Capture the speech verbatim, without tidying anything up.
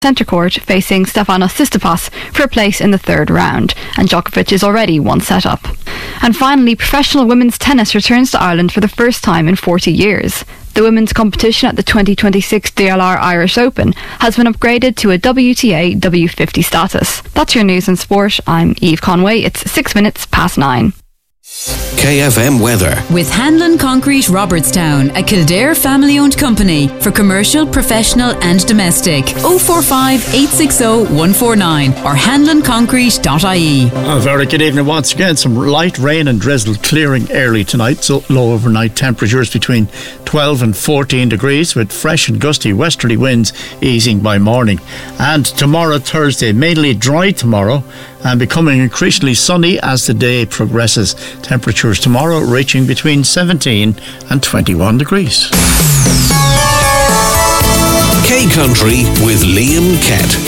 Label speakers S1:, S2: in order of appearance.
S1: centre court facing Stefanos Tsitsipas for a place in the third round, and Djokovic is already one set up. And finally, professional women's tennis returns to Ireland for the first time in forty years. The women's competition at the twenty twenty-six D L R Irish Open has been upgraded to a W T A W fifty status. That's your news and sport. I'm Eve Conway. It's six minutes past nine.
S2: K F M weather.
S3: With Hanlon Concrete Robertstown, a Kildare family-owned company for commercial, professional and domestic. oh four five, eight six oh, one four nine or hanlon concrete dot I E.
S4: A very good evening once again. Some light rain and drizzle clearing early tonight, so low overnight temperatures between twelve and fourteen degrees, with fresh and gusty westerly winds easing by morning. And tomorrow, Thursday, mainly dry tomorrow and becoming increasingly sunny as the day progresses. Temperatures tomorrow reaching between seventeen and twenty-one degrees.
S2: K Country with Liam Kett.